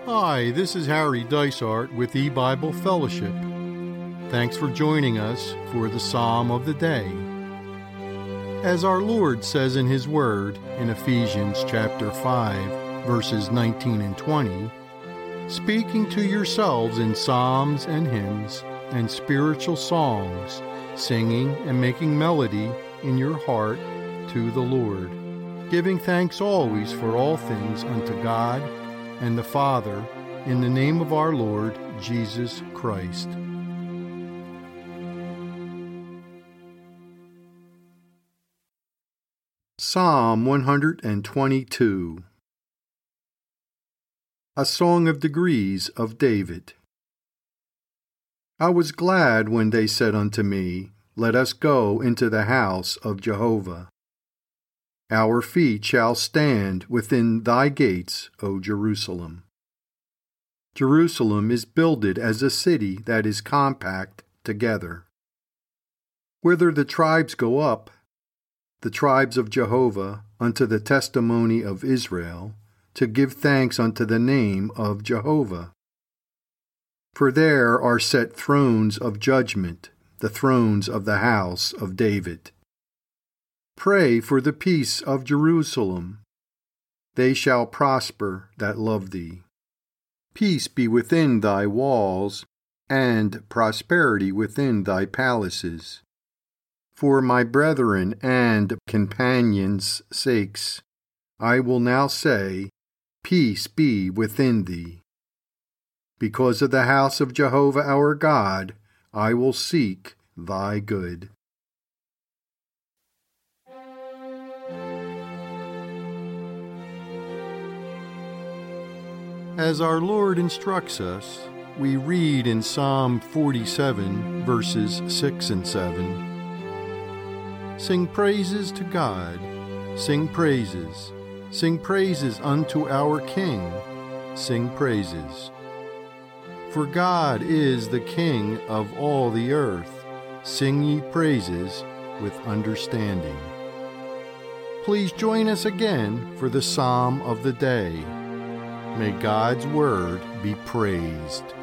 Hi, this is Harry Dysart with eBible Fellowship. Thanks for joining us for the Psalm of the Day. As our Lord says in His Word in Ephesians chapter 5, verses 19 and 20, speaking to yourselves in psalms and hymns and spiritual songs, singing and making melody in your heart to the Lord, giving thanks always for all things unto God and the Father, in the name of our Lord Jesus Christ. Psalm 122. A Song of Degrees of David. I was glad when they said unto me, Let us go into the house of Jehovah. Our feet shall stand within thy gates, O Jerusalem. Jerusalem is builded as a city that is compact together. Whither the tribes go up, the tribes of Jehovah, unto the testimony of Israel, to give thanks unto the name of Jehovah. For there are set thrones of judgment, the thrones of the house of David. Pray for the peace of Jerusalem. They shall prosper that love thee. Peace be within thy walls, and prosperity within thy palaces. For my brethren and companions' sakes, I will now say, Peace be within thee. Because of the house of Jehovah our God, I will seek thy good. As our Lord instructs us, we read in Psalm 47, verses 6 and 7, Sing praises to God, sing praises unto our King, sing praises. For God is the King of all the earth, sing ye praises with understanding. Please join us again for the Psalm of the Day. May God's Word be praised.